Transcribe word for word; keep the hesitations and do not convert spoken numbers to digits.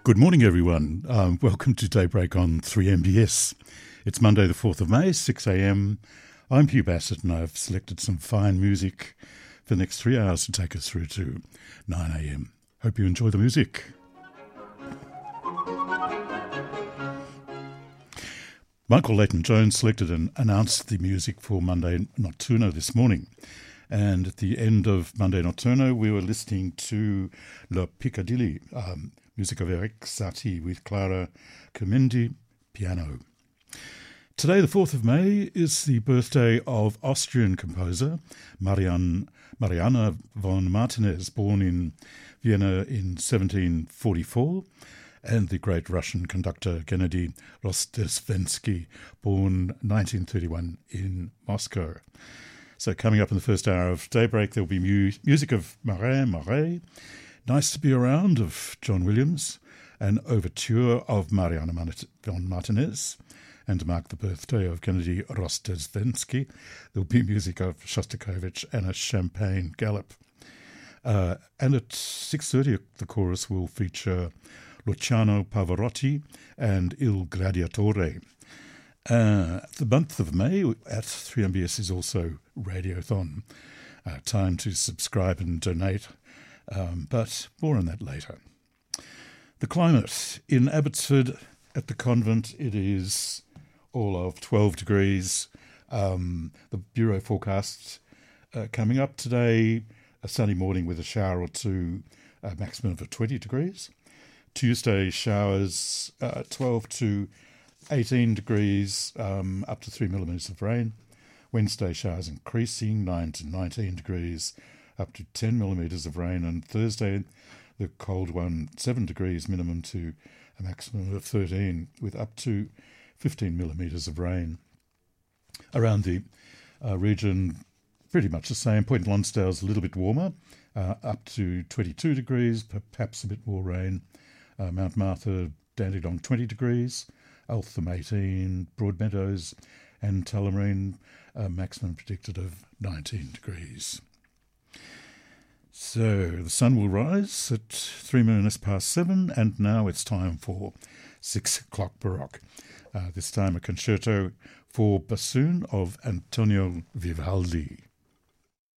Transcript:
Good morning, everyone. Um, welcome to Daybreak on three M B S. It's Monday the fourth of May, six a.m. I'm Hugh Bassett and I've selected some fine music for the next three hours to take us through to nine a.m. Hope you enjoy the music. Michael Leighton-Jones selected and announced the music for Monday Notturno this morning. And at the end of Monday Notturno, we were listening to La Piccadilly, um, music of Erik Satie with Clara Kermendi, piano. Today, the fourth of May, is the birthday of Austrian composer Marian, Mariana von Martinez, born in Vienna in seventeen forty-four, and the great Russian conductor Gennady Rostesvensky, born nineteen thirty-one in Moscow. So coming up in the first hour of Daybreak, there'll be mu- music of Marais Marais, Nice to Be Around of John Williams, an overture of Mariana von Martinez, and to mark the birthday of Gennady Rostesvensky, there'll be music of Shostakovich and a champagne galop. Uh, and at six thirty, the chorus will feature Luciano Pavarotti and Il Gladiatore. Uh, the month of May at three M B S is also Radiothon. Uh, time to subscribe and donate, um, but more on that later. The climate in Abbotsford at the convent, it is all of twelve degrees. Um, the Bureau forecasts uh, coming up today, a sunny morning with a shower or two, a maximum of twenty degrees. Tuesday showers, uh, twelve to eighteen degrees, um, up to three millimetres of rain. Wednesday showers increasing, nine to nineteen degrees, up to ten millimetres of rain. And Thursday, the cold one, seven degrees minimum to a maximum of thirteen, with up to fifteen millimetres of rain. Around the uh, region, pretty much the same. Point Lonsdale's a little bit warmer, uh, up to twenty-two degrees, perhaps a bit more rain. Uh, Mount Martha, Dandenong, twenty degrees. Eltham eighteen, Broadmeadows and Tullamarine, a maximum predicted of nineteen degrees. So the sun will rise at three minutes past seven, and now it's time for six o'clock Baroque. Uh, this time a concerto for bassoon of Antonio Vivaldi.